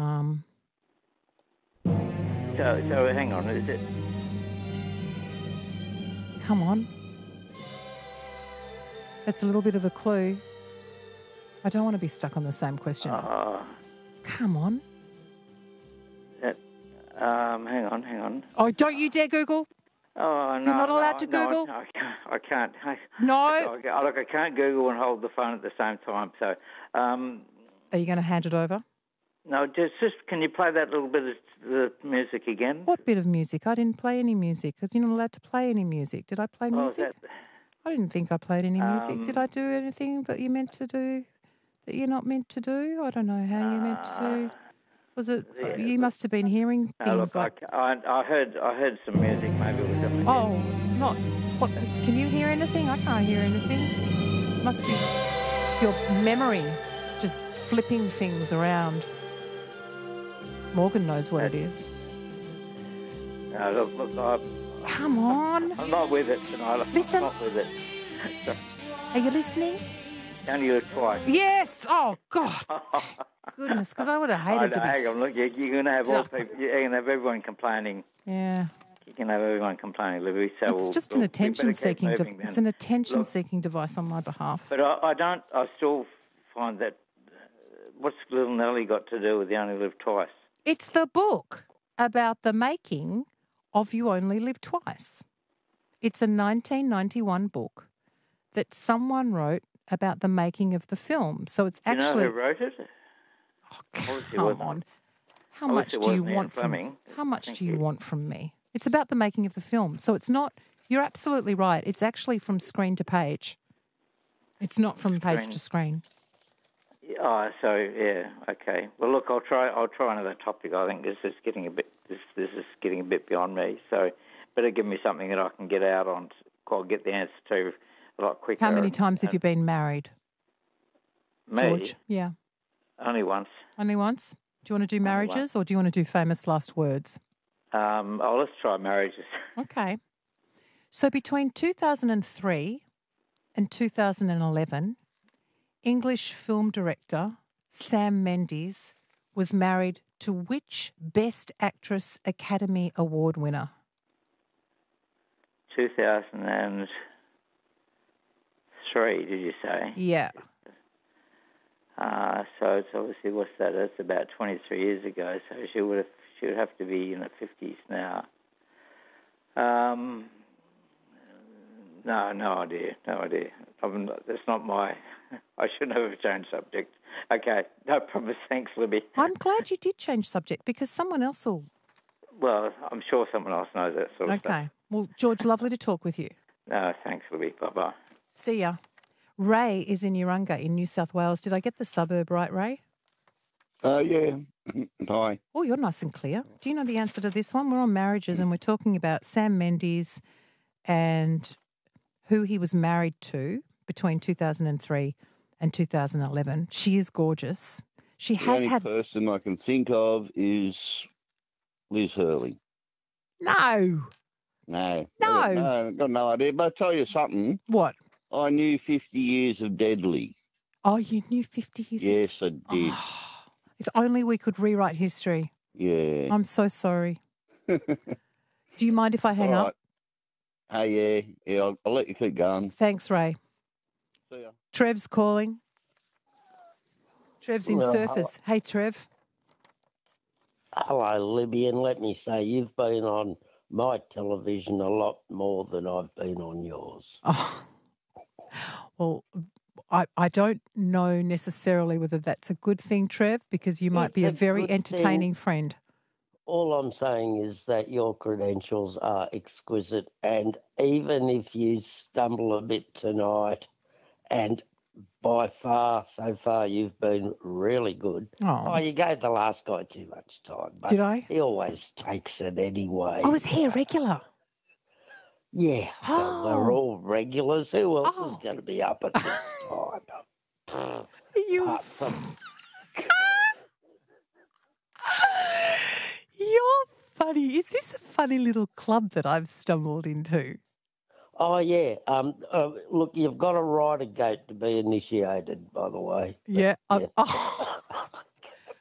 So hang on, is it? Come on. That's a little bit of a clue. I don't want to be stuck on the same question. Come on. Hang on. Oh, don't you dare Google. Oh, no. You're not allowed to Google? No, I can't. No. Look, I can't Google and hold the phone at the same time. So, Are you going to hand it over? no, just can you play that little bit of the music again? What bit of music? I didn't play any music because you're not allowed to play any music. Did I play music? I didn't think I played any music. Did I do anything that you meant to do that you're not meant to do? I don't know how you're meant to do. Was it? You must have been hearing things like. I heard some music. Maybe it was something. Oh, not. What? Can you hear anything? I can't hear anything. It must be your memory just flipping things around. Morgan knows what it is. No, look, Come on. I'm not with it tonight. Listen. I'm not with it. Are you listening? Only heard twice. Yes. Oh God. Goodness, because I would have hated to be. Hang on, look, you're going to have all people. You're going to have everyone complaining. Yeah. You can have everyone complaining, Libby. So it's just an attention-seeking. It's an attention-seeking device on my behalf. But I still find that. What's Little Nelly got to do with You Only Live Twice? It's the book about the making of You Only Live Twice. It's a 1991 book that someone wrote about the making of the film. So it's actually. You know who wrote it? Oh, come on. How much do you want from me? How much do you want from me? It's about the making of the film. So it's not. You're absolutely right. It's actually from screen to page. It's not from page to screen. Oh, so yeah, okay. Well, look, I'll try another topic. I think this is getting a bit beyond me. So, better give me something that I can get out on. I'll get the answer to a lot quicker. How many times have you been married? Me? George? Yeah. Only once. Only once? Do you want to do marriages or do you want to do famous last words? Let's try marriages. Okay. So between 2003 and 2011, English film director Sam Mendes was married to which Best Actress Academy Award winner? 2003, did you say? Yeah. So it's obviously, what's that? That's about 23 years ago. So she would have to be in her 50s now. No idea. That's not my. I shouldn't have changed subject. Okay, no problem. Thanks, Libby. I'm glad you did change subject because someone else will. Well, I'm sure someone else knows that sort of stuff. Okay. Well, George, lovely to talk with you. No, thanks, Libby. Bye-bye. See ya. Ray is in Urunga in New South Wales. Did I get the suburb right, Ray? Yeah. Hi. Oh, you're nice and clear. Do you know the answer to this one? We're on marriages and we're talking about Sam Mendes and who he was married to between 2003 and 2011. She is gorgeous. She has the only person I can think of is Liz Hurley. No. Got no idea. But I'll tell you something. What? I knew 50 years of Deadly. Oh, you knew 50 years? Yes, I did. Oh, if only we could rewrite history. Yeah. I'm so sorry. Do you mind if I hang up? Hey, yeah. I'll let you keep going. Thanks, Ray. See ya. Trev's calling. Trev's in Surfers. Hey, Trev. Hello, Libby, and let me say you've been on my television a lot more than I've been on yours. Oh. Well, I don't know necessarily whether that's a good thing, Trev, because you might be a very entertaining friend. All I'm saying is that your credentials are exquisite, and even if you stumble a bit tonight, and by far, so far, you've been really good. Oh, you gave the last guy too much time. But did I? He always takes it anyway. I was here regular. Yeah, Oh. we're all regulars. Who else is going to be up at this time? You... You're funny. Is this a funny little club that I've stumbled into? Oh, yeah. Look, you've got to ride a gate to be initiated, by the way. Yeah. Yeah.